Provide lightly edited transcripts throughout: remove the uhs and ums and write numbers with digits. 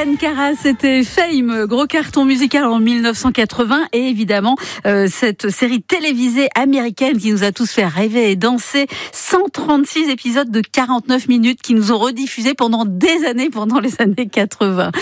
Irène Cara, c'était Fame, gros carton musical en 1980 et évidemment cette série télévisée américaine qui nous a tous fait rêver et danser. 136 épisodes de 49 minutes qui nous ont rediffusés pendant des années, pendant les années 80.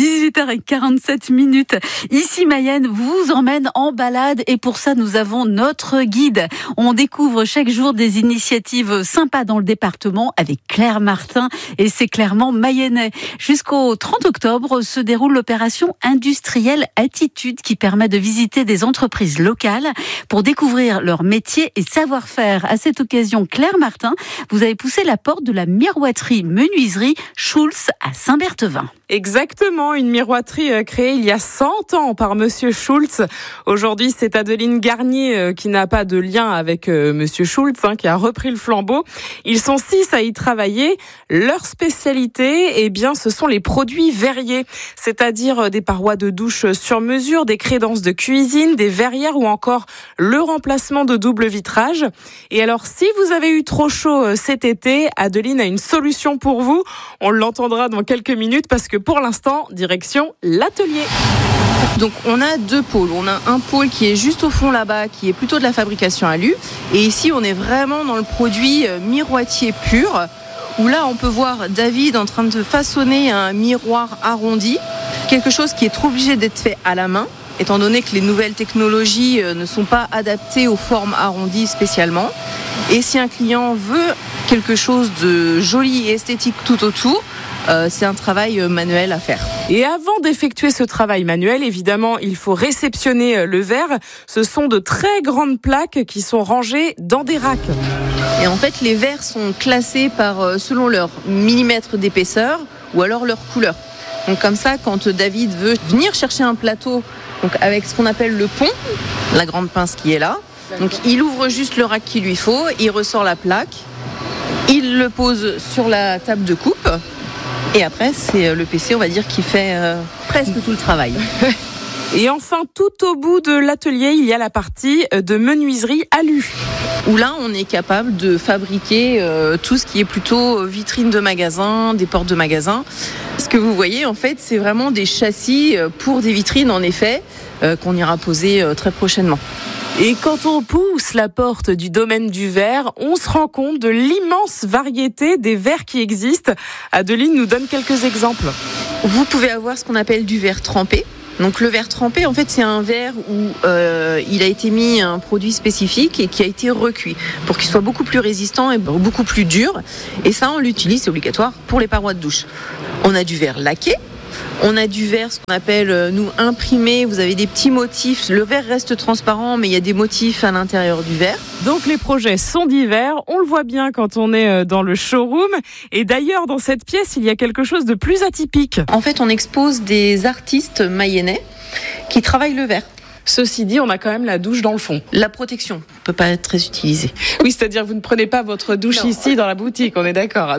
18h47 minutes. Ici Mayenne vous emmène en balade et pour ça nous avons notre guide. On découvre chaque jour des initiatives sympas dans le département avec Claire Martin et c'est clairement mayennais. Jusqu'au 30 octobre se déroule l'opération industrielle Attitude qui permet de visiter des entreprises locales pour découvrir leur métier et savoir-faire. À cette occasion, Claire Martin, vous avez poussé la porte de la miroiterie menuiserie Schulz à Saint-Berthevin. Exactement, une miroiterie créée il y a 100 ans par Monsieur Schulz. Aujourd'hui, c'est Adeline Garnier qui n'a pas de lien avec Monsieur Schulz, qui a repris le flambeau. Ils sont 6 à y travailler. Leur spécialité, ce sont les produits verriers, c'est-à-dire des parois de douche sur mesure, des crédences de cuisine, des verrières ou encore le remplacement de double vitrage. Et alors, si vous avez eu trop chaud cet été, Adeline a une solution pour vous. On l'entendra dans quelques minutes parce que pour l'instant, direction l'atelier. Donc on a 2 pôles. On a un pôle qui est juste au fond là-bas, qui est plutôt de la fabrication alu. Et ici, on est vraiment dans le produit miroitier pur, où là, on peut voir David en train de façonner un miroir arrondi, quelque chose qui est trop obligé d'être fait à la main, étant donné que les nouvelles technologies ne sont pas adaptées aux formes arrondies spécialement. Et si un client veut quelque chose de joli et esthétique tout autour, c'est un travail manuel à faire. Et avant d'effectuer ce travail manuel, évidemment, il faut réceptionner le verre. Ce sont de très grandes plaques qui sont rangées dans des racks. Et en fait, les verres sont classés selon leur millimètre d'épaisseur ou alors leur couleur. Donc comme ça, quand David veut venir chercher un plateau, donc avec ce qu'on appelle le pont, la grande pince qui est là, donc il ouvre juste le rack qu'il lui faut, il ressort la plaque, il le pose sur la table de coupe. Et après, c'est le PC, on va dire, qui fait presque tout le travail. Et enfin, tout au bout de l'atelier, il y a la partie de menuiserie alu. Où là, on est capable de fabriquer tout ce qui est plutôt vitrine de magasin, des portes de magasin. Ce que vous voyez, en fait, c'est vraiment des châssis pour des vitrines, en effet, qu'on ira poser très prochainement. Et quand on pousse la porte du domaine du verre, on se rend compte de l'immense variété des verres qui existent. Adeline nous donne quelques exemples. Vous pouvez avoir ce qu'on appelle du verre trempé. Donc le verre trempé, en fait, c'est un verre où il a été mis un produit spécifique et qui a été recuit pour qu'il soit beaucoup plus résistant et beaucoup plus dur. Et ça, on l'utilise, c'est obligatoire, pour les parois de douche. On a du verre laqué. On a du verre, ce qu'on appelle, nous, imprimé. Vous avez des petits motifs. Le verre reste transparent, mais il y a des motifs à l'intérieur du verre. Donc les projets sont divers. On le voit bien quand on est dans le showroom. Et d'ailleurs, dans cette pièce, il y a quelque chose de plus atypique. En fait, on expose des artistes mayennais qui travaillent le verre. Ceci dit, on a quand même la douche dans le fond. La protection ne peut pas être très utilisée. Oui, c'est-à-dire vous ne prenez pas votre douche ici dans la boutique, on est d'accord.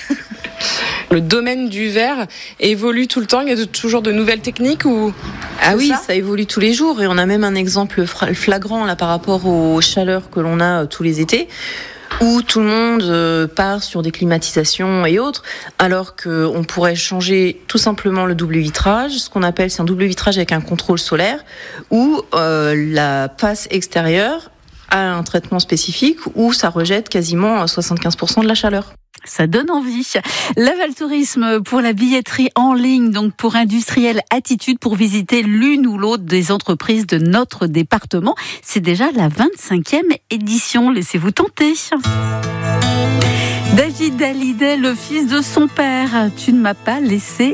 Le domaine du verre évolue tout le temps, il y a toujours de nouvelles techniques ou... Ah oui, ça évolue tous les jours et on a même un exemple flagrant là par rapport aux chaleurs que l'on a tous les étés, où tout le monde part sur des climatisations et autres, alors qu'on pourrait changer tout simplement le double vitrage. Ce qu'on appelle, c'est un double vitrage avec un contrôle solaire, où la face extérieure a un traitement spécifique, où ça rejette quasiment 75% de la chaleur. Ça donne envie. Laval Tourisme pour la billetterie en ligne, donc pour Industrielle Attitude, pour visiter l'une ou l'autre des entreprises de notre département. C'est déjà la 25e édition. Laissez-vous tenter. David Hallyday, le fils de son père. Tu ne m'as pas laissé